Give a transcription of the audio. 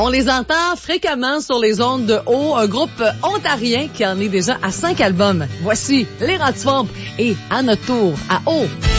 On les entend fréquemment sur les ondes de haut, un groupe ontarien qui en est déjà à 5 albums. Voici les Rats Swamp et à notre tour, à haut.